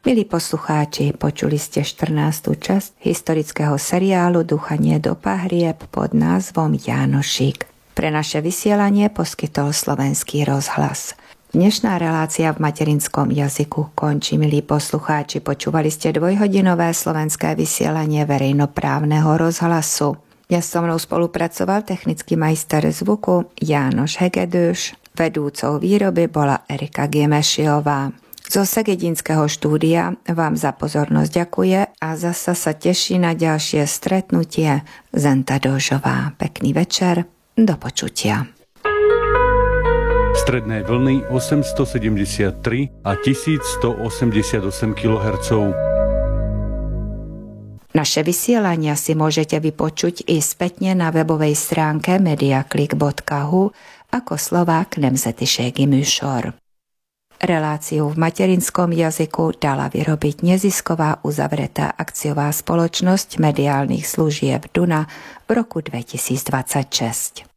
Milí poslucháči, počuli ste 14. časť historického seriálu Duchanie do pahrieb pod názvom Jánošík. Pre naše vysielanie poskytol Slovenský rozhlas. Dnešná relácia v materinskom jazyku končí, milí poslucháči. Počúvali ste dvojhodinové slovenské vysielanie verejnoprávneho rozhlasu. Dnes so mnou spolupracoval technický majster zvuku Jánoš Hegedűs. Vedúcou výroby bola Erika Gemešiová. Zo Segedinského štúdia vám za pozornosť ďakuje a zasa sa teší na ďalšie stretnutie Zenta Dožová. Pekný večer, do počutia. Stredné vlny 873 a 1188 kHz. Naše vysielania si môžete vypočuť i spätne na webovej stránke mediaclick.hu ako Slovák nemzetiségi műsor. Reláciu v materinskom jazyku dala vyrobiť nezisková uzavretá akciová spoločnosť mediálnych služieb Duna v roku 2026.